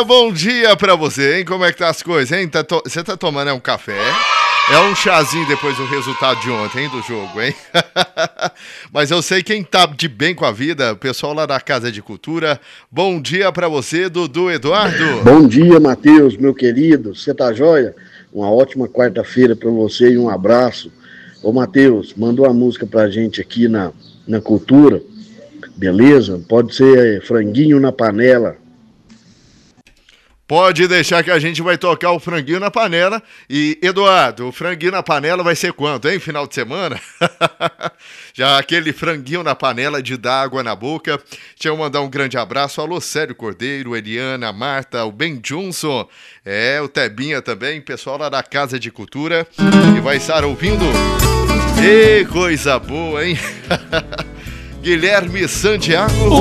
bom dia pra você, hein? Como é que tá as coisas, hein? Você tá tomando um café? É um chazinho depois do resultado de ontem, hein, do jogo, hein? Mas eu sei quem tá de bem com a vida, o pessoal lá da Casa de Cultura. Bom dia pra você, Dudu Eduardo. Bom dia, Matheus, meu querido. Você tá joia? Uma ótima quarta-feira pra você e um abraço. Ô, Matheus, mandou uma música pra gente aqui na Cultura. Beleza? Pode ser Franguinho na Panela. Pode deixar que a gente vai tocar o franguinho na panela. E, Eduardo, o franguinho na panela vai ser quanto, hein? Final de semana? Já aquele franguinho na panela de dar água na boca. Deixa eu mandar um grande abraço. Alô, Célio Cordeiro, Eliana, Marta, o Ben Johnson. O Tebinha também, pessoal lá da Casa de Cultura. E vai estar ouvindo. Coisa boa, hein? Guilherme Santiago.